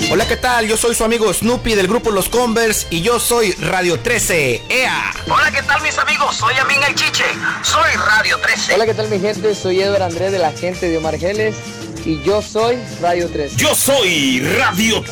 Hola, ¿qué tal? Yo soy su amigo Snoopy del grupo Los Converse y yo soy Radio 13. ¡Ea! Hola, ¿qué tal, mis amigos? Soy Amin el Chiche. Soy Radio 13. Hola, ¿qué tal, mi gente? Soy Edward Andrés de la gente de Omar Geles y yo soy Radio 13. Yo soy Radio